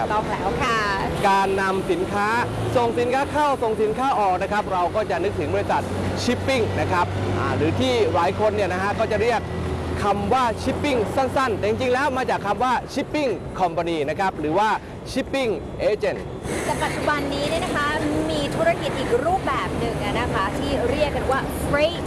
ครับต้องแล้วค่ะการนำสินค้าส่งสินค้าเข้าส่งสินค้าออกนะครับเราก็จะนึกถึงบริษัทชิปปิ้งนะครับหรือที่หลายคนเนี่ยนะฮะก็จะเรียกคำว่าชิปปิ้งสั้นๆแต่จริงๆแล้วมาจากคำว่าชิปปิ้งคอมพานีนะครับหรือว่าชิปปิ้งเอเจนต์แต่ปัจจุบันนี้เนี่ยนะคะมีธุรกิจอีกรูปแบบหนึ่งนะคะที่เรียกกันว่า freight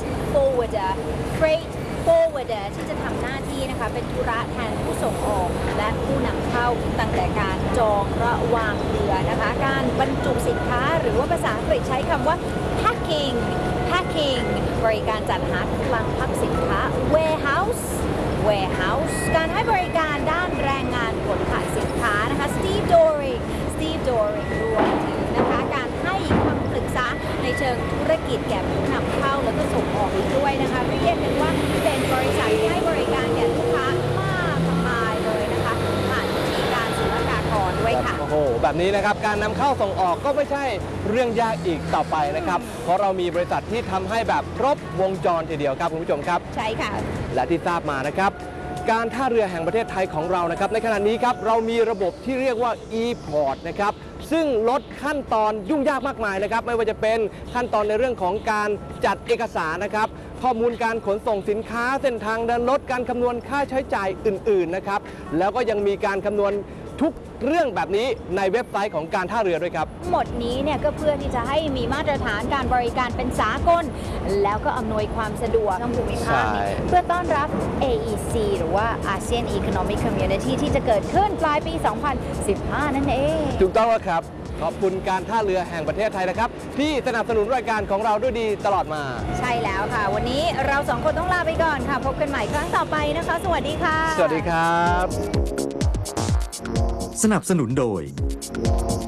forwarder ที่จะทำหน้าที่นะคะเป็นธุระแทนผู้ส่งออกและผู้นำเข้าตั้งแต่การจองระวางเรือนะคะการบรรจุสินค้าหรือว่าภาษาอังกฤษใช้คำว่า packing บริการจัดหาคลังพักสินค้า warehouse การให้บริการด้านแรงงานขนถ่ายสินค้านะคะ Steve Doring รวมถึงนะคะการให้คำปรึกษาในเชิงธุรกิจแก่ผู้นำเข้าแล้วก็ส่งออกอีกด้วยนะคะเรียกกันว่าเป็นบริษัทที่ให้บริการแก่ลูกค้ามากมายเลยนะคะผ่านวิธีการศุลกากรด้วยค่ะโอ้โหแบบนี้นะครับการนำเข้าส่งออกก็ไม่ใช่เรื่องยากอีกต่อไปนะครับเพราะเรามีบริษัทที่ทำให้แบบครบวงจรทีเดียวครับคุณผู้ชมครับใช่ค่ะและที่ทราบมานะครับการท่าเรือแห่งประเทศไทยของเรานะครับในขณะนี้ครับเรามีระบบที่เรียกว่า e-port นะครับซึ่งลดขั้นตอนยุ่งยากมากมายนะครับไม่ว่าจะเป็นขั้นตอนในเรื่องของการจัดเอกสารนะครับข้อมูลการขนส่งสินค้าเส้นทางเดินรถการคำนวณค่าใช้จ่ายอื่นๆนะครับแล้วก็ยังมีการคำนวณทุกเรื่องแบบนี้ในเว็บไซต์ของการท่าเรือด้วยครับหมดนี้เนี่ยก็เพื่อที่จะให้มีมาตรฐานการบริการเป็นสากลแล้วก็อำนวยความสะดวกทั้งภูมิภาคเพื่อต้อนรับ AEC หรือว่า ASEAN Economic Community ที่จะเกิดขึ้นปลายปี 2015 นั่นเองถูกต้องแล้วครับขอบคุณการท่าเรือแห่งประเทศไทยนะครับที่สนับสนุนรายการของเราด้วยดีตลอดมาใช่แล้วค่ะวันนี้เราสองคนต้องลาไปก่อนค่ะพบกันใหม่ครั้งต่อไปนะคะสวัสดีค่ะสวัสดีครับสนับสนุนโดย